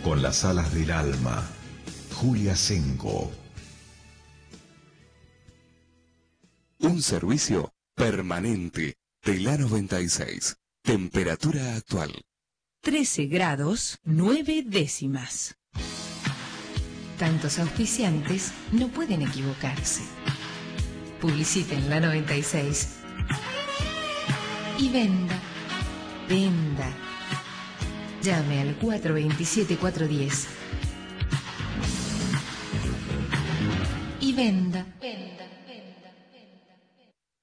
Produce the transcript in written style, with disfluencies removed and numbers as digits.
con las alas del alma. Julia Senco. Un servicio permanente de la 96. Temperatura actual: 13 grados 9 décimas. Tantos auspiciantes no pueden equivocarse. Publiciten la 96. Y venda. Llame al 427-410. Y venda.